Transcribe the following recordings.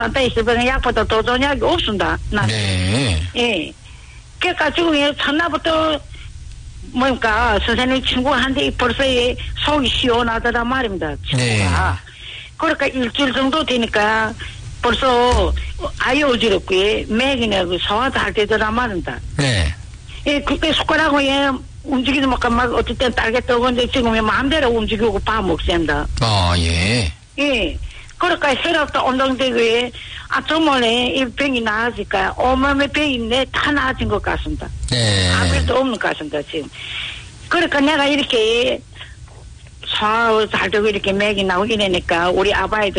있으면 약보다 더 좋은 약이 없습니다. 네. 예. 그래가지고 첫날부터 뭐니까 선생님 친구한테 벌써 속이 시원하더란 말입니다. 친구가. 네. 그러니까 일주일 정도 되니까 벌써 아예 어지럽고 맥이나 그 소화도 할 때더란 말입니다. 네. 예, 그때 숟가락을 움직이도 막 어쨌든 딸게 떠건데 지금 마음대로 움직이고 밥 먹습니다. 예. 예. 그러니까 혈압도 운동되고 정말에 이 병이 나아질까 온몸에 병이 다 나아진 것 같습니다. 네. 아무것도 없는 것 같습니다 지금. 그러니까 내가 이렇게 소화 잘 되고 이렇게 맥이 나오고 이러니까 우리 아바이도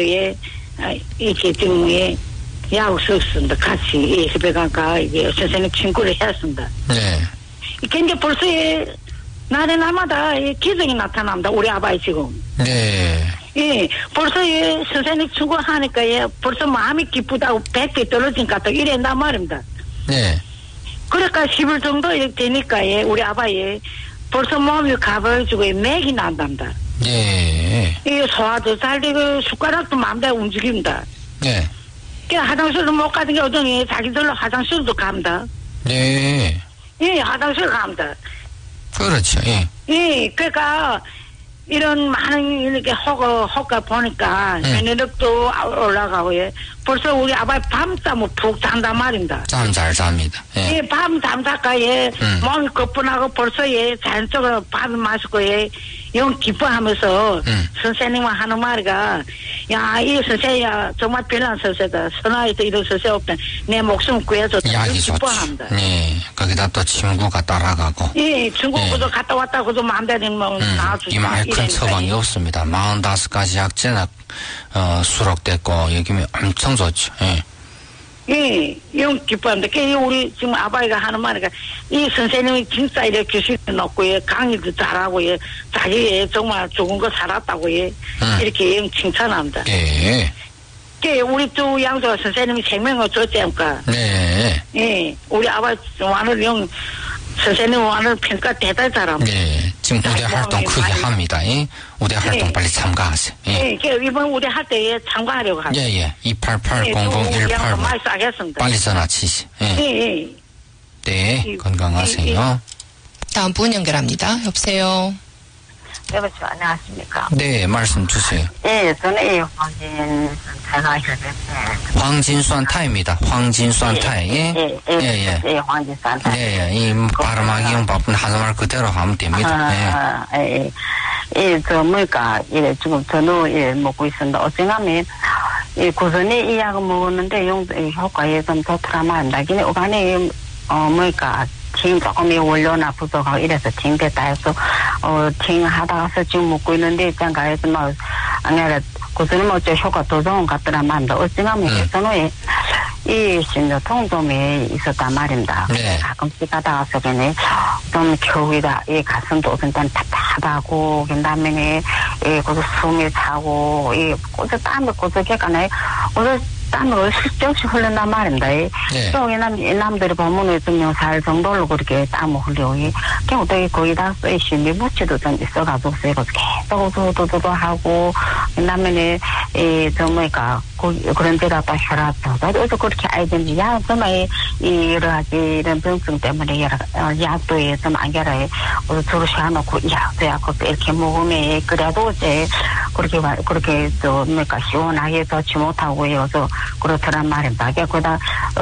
이렇게 지금 약을 썼습니다. 같이 협회관과 선생님 친구를 했습니다. 네. 근데 벌써 날에 날마다 기적이 나타납니다. 우리 아바이 지금. 네. 예, 벌써 선생님 친구 하니까 벌써 마음이 기쁘다고 100배 떨어진 것 같다 이랬단 말입니다. 네. 그러니까 10일 정도 되니까 우리 아바이 벌써 몸이 가벼워지고 맥이 난답니다. 예. 이 소화도 잘 되고 숟가락도 마음대로 움직입니다. 네. 화장실도 못 가는 게 어쩌니 자기들로 화장실도 갑니다. 네. 예, 화장실 갑니다. 그렇죠. 예. 예, 그러니까 이런 많은 이렇게 허가 보니까 면역력도 올라가고 벌써 우리 아바이 밤잠을 푹 잔단 말입니다. 잠 잘 잡니다. 예. 예, 밤 잠자가 몸이 거뿐하고 벌써 자연적으로 밥을 마시고 영 기뻐하면서 선생님은 하는 말이가 이 선생님 정말 별난 선생이다. 선화에서 이런 선생 없다. 내 목숨 구해줬다. 약이 좋지. 기뻐합니다. 네. 거기다 또 친구가 따라가고. 예, 중국도 갔다 왔다 그도 마음대로 나와주지. 이말 큰 처방이 없습니다. 45가지 약제나 수록됐고 여기면 엄청 좋죠. 예. 예, 영 기뻐합니다. 우리 지금 아바이가 하는 말이가 이 선생님이 진짜 이렇게 교실도 높고 강의도 잘하고 자기 정말 좋은 거 살았다고 이렇게 영 칭찬합니다. 예. 우리 두 양조 선생님이 생명을 줬지 않을까? 네. 예, 우리 아바이 완을 영 선생님 완을 평가 대단히 잘합니다. 네. 지금 우대 활동 크게 합니다. 예. 우대 활동 빨리 참가하세요. 예. 이번 우대 할 때 참가하려고 합니다. 예. 288-0018 많이 싸겠습니다. 빨리 전화 치시. 예. 예. 네. 건강하세요. 다음 분 연결합니다. 여보세요. 여보세요. 안녕하십니까. 네. 말씀 주세요. 예, 저는 황진수한타입니다. 황진수한타. 예. 예, 황진수한타. 예. 이 발음하기 용 바쁜 하자말 그대로 하면 됩니다. 지금 저는 먹고 있습니다. 어쩌면 고전에 이 약을 먹었는데 효과에 좀 좋더라만 한다기는 오간에 지금 조금 원료나 부족하고 이래서 팅됐다 해서 팅 하다가서 지금 먹고 있는데 장가에서 아니라 고전은 좀 효과 더 좋은 것 같더라만 한다. 어쩌면 저는 이 신조통좀에 있었단 말입니다. 네. 가끔씩 가다가서 그냥 좀 겨우이다 이 가슴도 일단 답답하고 그다음에 고저 숨이 차고 고저 땀이 고저게가네 고저 땀을 실적시 흘린단 말입니다. 또 남들이 보면 좀 4일 정도로 그렇게 땀을 흘려요. 그냥 또 거기다 심리 무치도 좀 있어가지고 계속 도도도 하고 그다음에 그런 데다 또 혈압도 어디서 그렇게 알든지 정말 여러 가지 이런 병증 때문에 약도 좀 안겨라 주로 시켜놓고 약도 이렇게 먹으면 그래도 이제 그렇게 시원하게 좋지 못하고 해서 그렇더란 말입니다. 그러다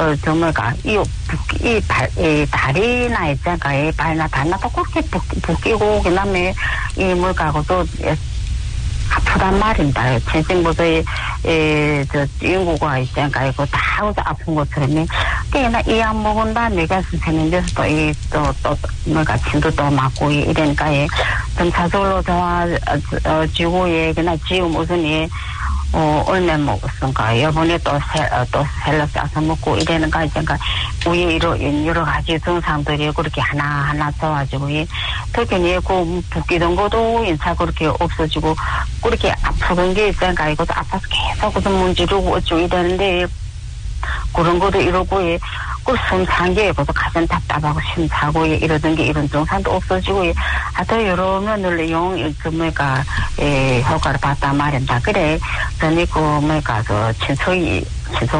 이 다리나 있잖아요. 발나 다리나 또 그렇게 붓기고 그다음에 또 아프단 말입니다. 전신부도에 인구가 있잖아요. 다 아픈 것처럼 그냥 이 약 먹은 다음에 선생님 데서 또 진도 또 맞고 이러니까 점차적으로 좋아지고 그냥 지금 무슨 얼마 먹었을까? 이번에 또 셀러 싸서 먹고 이러는 거 있잖아. 우리 여러 가지 증상들이 그렇게 하나하나 좋아지고, 특히 붓기던 것도 인사 그렇게 없어지고, 그렇게 아프던 게 있잖아. 이것도 아파서 계속 무슨 문지르고 어쩌고 이러는데, 그런 것도 이러고, 숨 찬 게 그것도 가슴 답답하고 숨 차고 이러던 게 이런 증상도 없어지고, 하여튼 여러 면으로 효과를 봤단 말입니다. 그래, 저는 친척이 취소